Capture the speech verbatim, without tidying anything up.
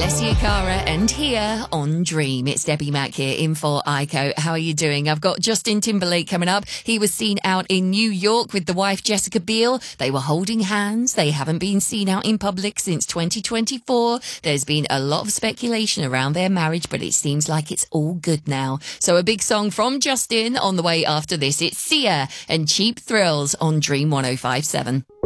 Alessia Cara and here on Dream. It's Debbie Mack here in for Aiko. How are you doing? I've got Justin Timberlake coming up. He was seen out in New York with the wife Jessica Biel. They were holding hands. They haven't been seen out in public since twenty twenty-four. There's been a lot of speculation around their marriage, but it seems like it's all good now. So a big song from Justin on the way after this. It's Sia and Cheap Thrills on Dream one oh five point seven.